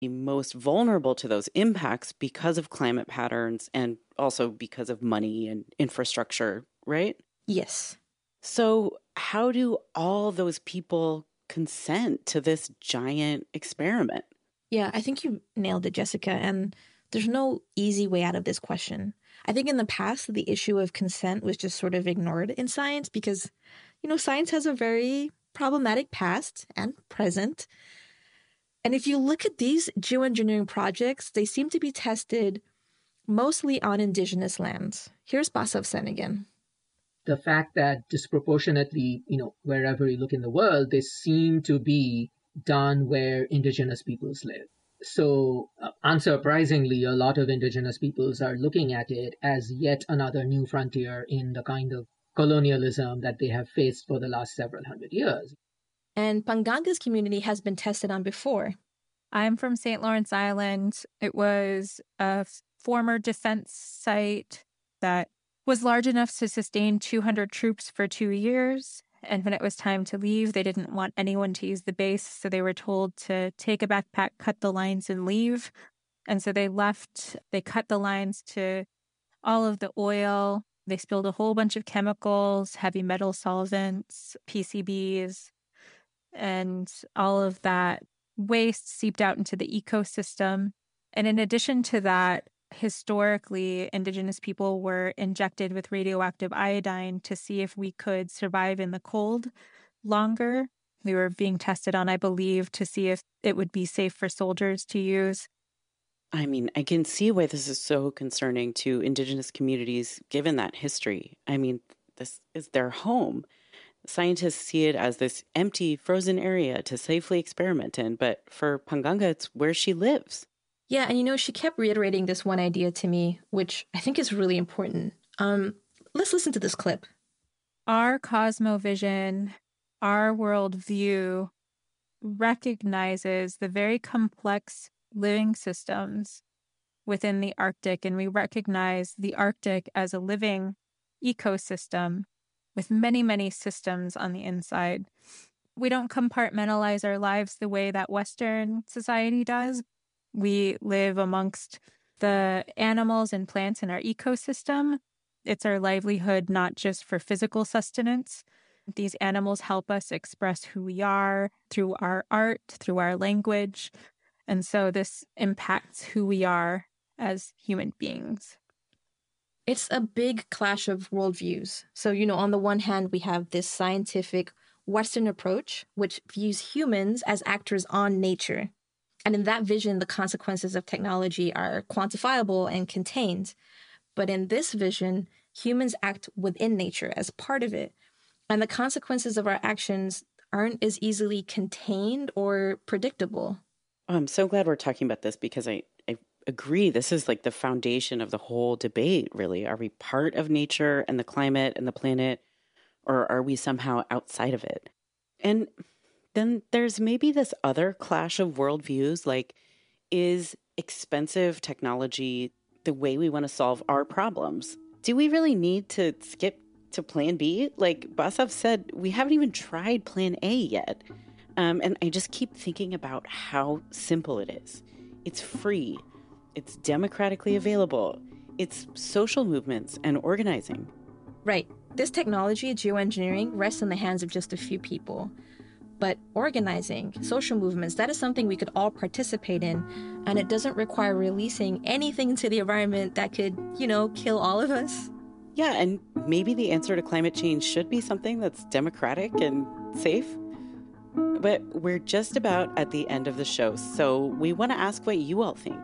most vulnerable to those impacts because of climate patterns and also because of money and infrastructure, right? Yes. So how do all those people consent to this giant experiment? Yeah, I think you nailed it, Jessica. And there's no easy way out of this question. I think in the past, the issue of consent was just sort of ignored in science because, science has a very problematic past and present. And if you look at these geoengineering projects, they seem to be tested mostly on indigenous lands. Here's Basav Sen again. The fact that disproportionately, wherever you look in the world, they seem to be done where indigenous peoples live. So unsurprisingly, a lot of indigenous peoples are looking at it as yet another new frontier in the kind of colonialism that they have faced for the last several hundred years. And Panganga's community has been tested on before. I'm from St. Lawrence Island. It was a former defense site that was large enough to sustain 200 troops for 2 years. And when it was time to leave, they didn't want anyone to use the base. So they were told to take a backpack, cut the lines, and leave. And so they left. They cut the lines to all of the oil. They spilled a whole bunch of chemicals, heavy metal solvents, PCBs, and all of that waste seeped out into the ecosystem. And in addition to that, historically, indigenous people were injected with radioactive iodine to see if we could survive in the cold longer. We were being tested on, I believe, to see if it would be safe for soldiers to use. I mean, I can see why this is so concerning to indigenous communities, given that history. I mean, this is their home. Scientists see it as this empty, frozen area to safely experiment in, but for Panganga, it's where she lives. Yeah, and she kept reiterating this one idea to me, which I think is really important. Let's listen to this clip. Our cosmovision, our worldview recognizes the very complex living systems within the Arctic, and we recognize the Arctic as a living ecosystem with many, many systems on the inside. We don't compartmentalize our lives the way that Western society does. We live amongst the animals and plants in our ecosystem. It's our livelihood, not just for physical sustenance. These animals help us express who we are through our art, through our language. And so this impacts who we are as human beings. It's a big clash of worldviews. So, on the one hand, we have this scientific Western approach, which views humans as actors on nature. And in that vision, the consequences of technology are quantifiable and contained. But in this vision, humans act within nature as part of it. And the consequences of our actions aren't as easily contained or predictable. Oh, I'm so glad we're talking about this because I agree. This is like the foundation of the whole debate, really. Are we part of nature and the climate and the planet, or are we somehow outside of it? And then there's maybe this other clash of worldviews, like, is expensive technology the way we want to solve our problems? Do we really need to skip to plan B? Like Basav said, we haven't even tried plan A yet. And I just keep thinking about how simple it is. It's free. It's democratically available. It's social movements and organizing. Right. This technology, geoengineering, rests in the hands of just a few people. But organizing, social movements, that is something we could all participate in. And it doesn't require releasing anything into the environment that could, kill all of us. Yeah, and maybe the answer to climate change should be something that's democratic and safe. But we're just about at the end of the show, so we want to ask what you all think.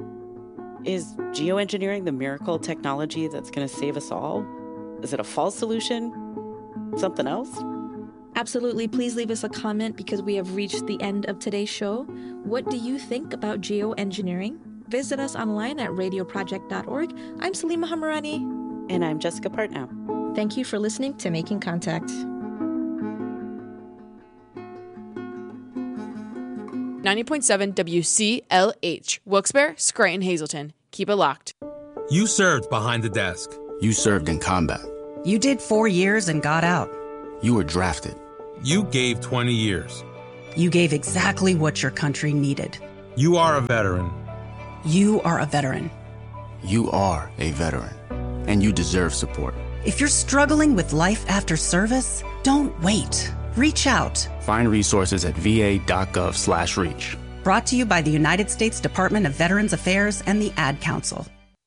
Is geoengineering the miracle technology that's going to save us all? Is it a false solution? Something else? Absolutely. Please leave us a comment because we have reached the end of today's show. What do you think about geoengineering? Visit us online at radioproject.org. I'm Salima Hamarani. And I'm Jessica Partnow. Thank you for listening to Making Contact. 90.7 WCLH, Wilkes-Barre, Scranton, Hazleton. Keep it locked. You served behind the desk. You served in combat. You did 4 years and got out. You were drafted. You gave 20 years. You gave exactly what your country needed. You are a veteran. You are a veteran. You are a veteran, and you deserve support. If you're struggling with life after service, don't wait. Reach out. Find resources at va.gov/reach. Brought to you by the United States Department of Veterans Affairs and the Ad Council.